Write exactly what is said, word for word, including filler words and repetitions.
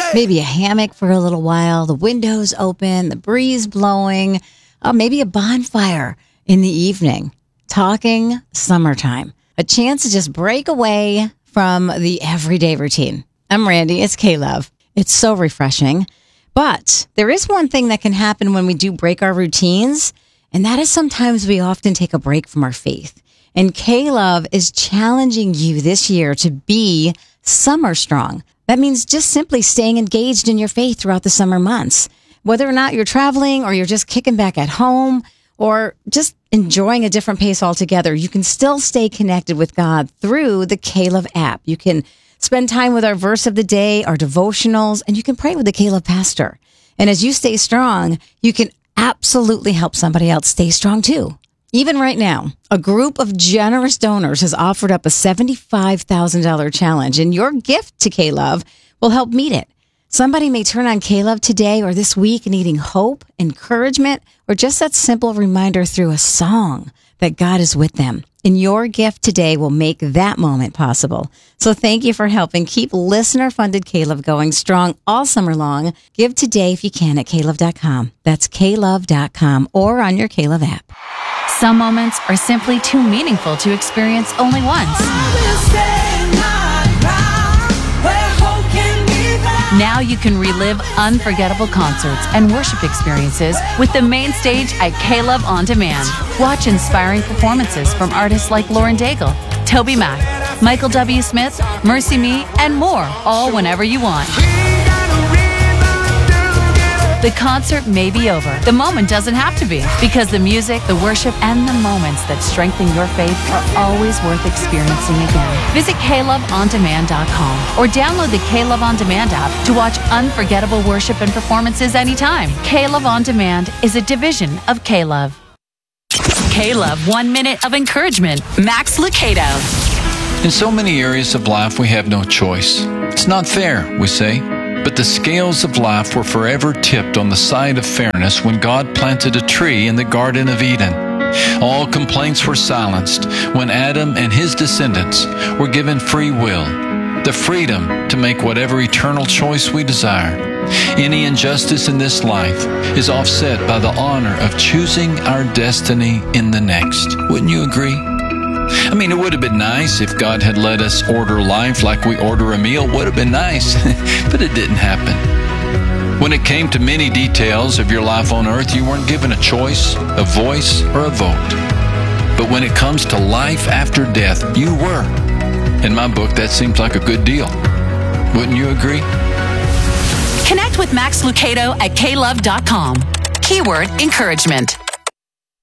maybe a hammock for a little while, the windows open, the breeze blowing, uh, maybe a bonfire in the evening, talking summertime. A chance to just break away from the everyday routine. I'm Randy. It's K-Love. It's so refreshing. But there is one thing that can happen when we do break our routines, and that is sometimes we often take a break from our faith. And K-Love is challenging you this year to be summer strong. That means just simply staying engaged in your faith throughout the summer months. Whether or not you're traveling or you're just kicking back at home or just enjoying a different pace altogether, you can still stay connected with God through the K-Love app. You can spend time with our verse of the day, our devotionals, and you can pray with the K-Love pastor. And as you stay strong, you can absolutely help somebody else stay strong too. Even right now, a group of generous donors has offered up a seventy-five thousand dollars challenge, and your gift to K-Love will help meet it. Somebody may turn on K-Love today or this week needing hope, encouragement, or just that simple reminder through a song that God is with them. And your gift today will make that moment possible. So thank you for helping keep listener-funded K-Love going strong all summer long. Give today if you can at K Love dot com. That's K Love dot com or on your K-Love app. Some moments are simply too meaningful to experience only once. Now you can relive unforgettable concerts and worship experiences with the main stage at K-Love On Demand. Watch inspiring performances from artists like Lauren Daigle, Toby Mac, Michael W. Smith, Mercy Me, and more, all whenever you want. The concert may be over. The moment doesn't have to be, because the music, the worship, and the moments that strengthen your faith are always worth experiencing again. Visit K Love On Demand dot com or download the K-Love On Demand app to watch unforgettable worship and performances anytime. K-Love On Demand is a division of K-Love. K-Love One Minute of Encouragement. Max Lucado. In so many areas of life, we have no choice. It's not fair, we say. But the scales of life were forever tipped on the side of fairness when God planted a tree in the Garden of Eden. All complaints were silenced when Adam and his descendants were given free will, the freedom to make whatever eternal choice we desire. Any injustice in this life is offset by the honor of choosing our destiny in the next. Wouldn't you agree? I mean, it would have been nice if God had let us order life like we order a meal. Would have been nice, but it didn't happen. When it came to many details of your life on earth, you weren't given a choice, a voice, or a vote. But when it comes to life after death, you were. In my book, that seems like a good deal. Wouldn't you agree? Connect with Max Lucado at K Love dot com. Keyword encouragement.